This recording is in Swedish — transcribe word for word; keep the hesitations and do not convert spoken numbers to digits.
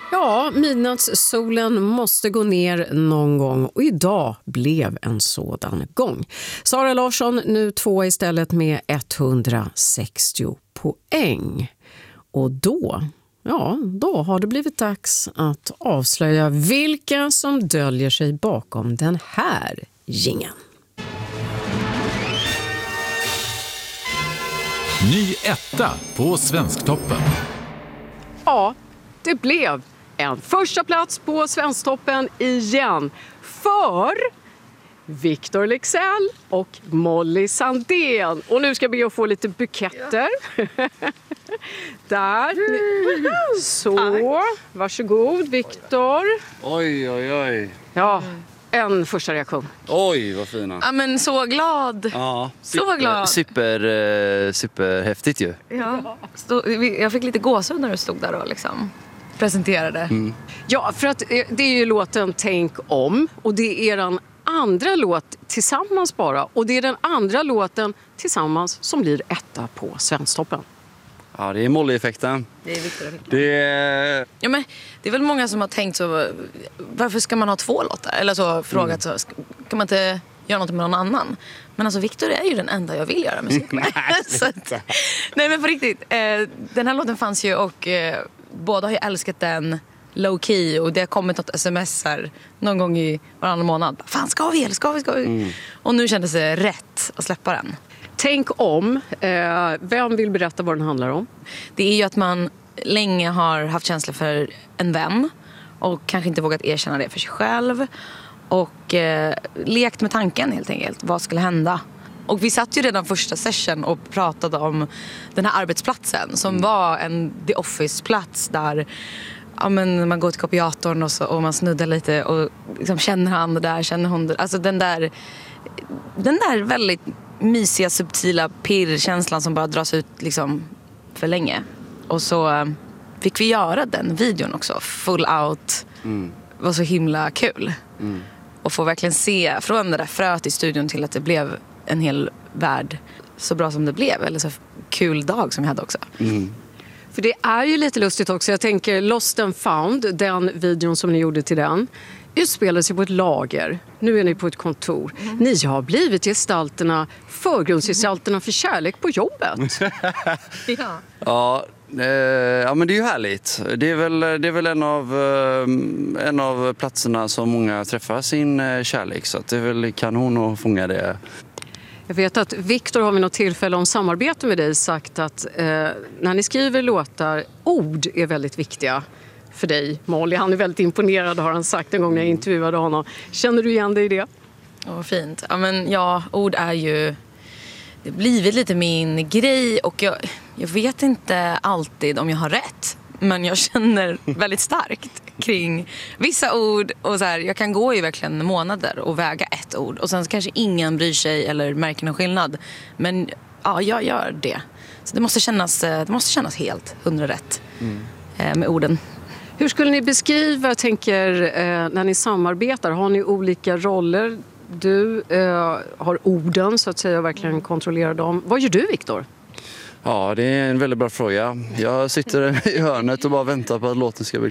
Ja, midnattssolen måste gå ner någon gång och idag blev en sådan gång. Sara Larsson nu två istället med etthundrasextio poäng. Och då, ja, då har det blivit dags att avslöja vilka som döljer sig bakom den här jingeln. Ny etta på Svensktoppen. Ja, det blev en första plats på Svensktoppen igen för Victor Leksell och Molly Sandén. Och nu ska jag be att få lite buketter. Ja. Där. Så, varsågod Victor. Oj, oj, oj. Ja, en första reaktion. Oj, vad fina. Ja, men så glad. Ja, så glad. Super, eh, superhäftigt ju. Ja. Stå, jag fick lite gåshud när du stod där och liksom presenterade. Mm. Ja, för att det är ju låten Tänk om och det är den andra låt tillsammans bara. Och det är den andra låten tillsammans som blir etta på Svensktoppen. Ja, det är Molly-effekten. Det är Victor-effekten. Det är... Ja, men det är väl många som har tänkt så, varför ska man ha två låtar? Eller så frågat Mm. så, kan man inte göra något med någon annan? Men alltså Victor är ju den enda jag vill göra musik med. Nej, så att, nej men på riktigt, eh, den här låten fanns ju och eh, båda har ju älskat den low key och det har kommit något sms här någon gång i varannan månad. Fan, ska vi eller ska vi, ska vi? Mm. Och nu kändes det rätt att släppa den. Tänk om. Eh, vem vill berätta vad den handlar om? Det är ju att man länge har haft känsla för en vän och kanske inte vågat erkänna det för sig själv och eh, lekt med tanken helt enkelt. Vad skulle hända? Och vi satt ju redan första session och pratade om den här arbetsplatsen som mm. var en The Office-plats där ja, men man går till kopiatorn och, så, och man snuddar lite och liksom känner han det där, känner hon det. Alltså den där, den där väldigt mysiga, subtila pirrkänslan som bara dras ut liksom för länge. Och så fick vi göra den videon också, full out. Mm. Var så himla kul. Mm. Och få verkligen se från det där fröet i studion till att det blev en hel värld så bra som det blev. Eller så kul dag som vi hade också. Mm. För det är ju lite lustigt också. Jag tänker Lost and Found, den videon som ni gjorde till den, utspelar sig på ett lager. Nu är ni på ett kontor. Mm. Ni har blivit gestalterna, förgrundsgestalterna för kärlek på jobbet. ja. Ja, eh, ja, men det är ju härligt. Det är väl, det är väl en, av, eh, en av platserna som många träffar sin eh, kärlek. Så att det är väl kanon att fånga det. Jag vet att Victor har vid något tillfälle om samarbete med dig sagt att eh, när ni skriver låtar, ord är väldigt viktiga för dig, Molly. Han är väldigt imponerad, har han sagt en gång när jag intervjuade honom. Känner du igen dig i det? Åh, fint. Ja, men ja, ord är ju... Det har blivit lite min grej och jag, jag vet inte alltid om jag har rätt. Men jag känner väldigt starkt kring vissa ord. Och så här, jag kan gå i verkligen månader och väga ett ord. Och sen kanske ingen bryr sig eller märker någon skillnad. Men ja, jag gör det. Så det måste kännas, det måste kännas helt hundra rätt mm. med orden. Hur skulle ni beskriva, jag tänker, eh, när ni samarbetar? Har ni olika roller? Du eh, har orden så att säga och verkligen kontrollerar dem. Vad gör du, Victor? Ja, det är en väldigt bra fråga. Jag sitter i hörnet och bara väntar på att låten ska bli